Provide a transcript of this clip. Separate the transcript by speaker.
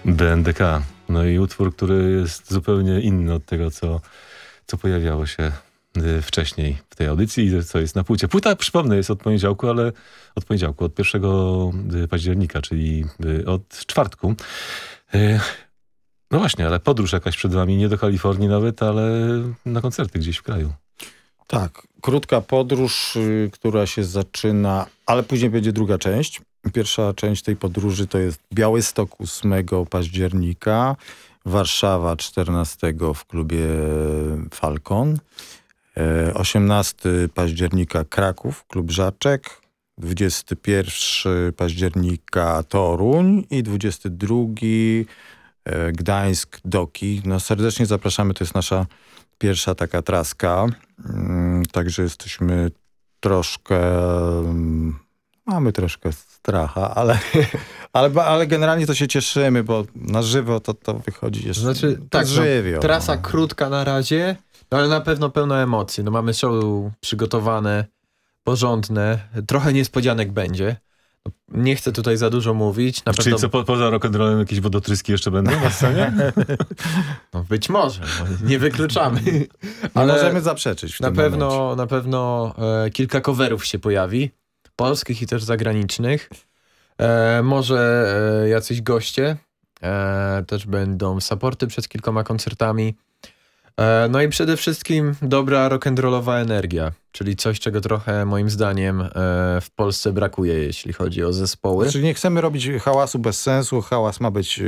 Speaker 1: BNDK. No i utwór, który jest zupełnie inny od tego, co pojawiało się wcześniej w tej audycji i co jest na płycie. Płyta, przypomnę, jest od poniedziałku, ale od 1 października, czyli od czwartku. No właśnie, ale podróż jakaś przed wami, nie do Kalifornii nawet, ale na koncerty gdzieś w kraju.
Speaker 2: Tak, krótka podróż, która się zaczyna, ale później będzie druga część. Pierwsza część tej podróży to jest Białystok 8 października, Warszawa 14 w klubie Falcon, 18 października Kraków, klub Żaczek, 21 października Toruń i 22 Gdańsk, Doki. No serdecznie zapraszamy, to jest nasza pierwsza taka traska, także mamy troszkę stracha, ale generalnie to się cieszymy, bo na żywo to wychodzi jeszcze.
Speaker 3: Znaczy, tak,
Speaker 2: żywio.
Speaker 3: Trasa krótka na razie, no ale na pewno pełna emocji. No mamy show przygotowane, porządne, trochę niespodzianek będzie. Nie chcę tutaj za dużo mówić. Na
Speaker 1: Czyli
Speaker 3: pewno...
Speaker 1: co, poza rock'n'rollem jakieś wodotryski jeszcze będą na scenie?
Speaker 3: No być może, no, nie wykluczamy.
Speaker 2: Ale możemy zaprzeczyć w tym momencie.
Speaker 3: Na pewno kilka coverów się pojawi, polskich i też zagranicznych. Może jacyś goście też będą supporty przed kilkoma koncertami. No i przede wszystkim dobra rock'n'rollowa energia, czyli coś, czego trochę moim zdaniem w Polsce brakuje, jeśli chodzi o zespoły.
Speaker 2: Znaczy nie chcemy robić hałasu bez sensu, hałas ma być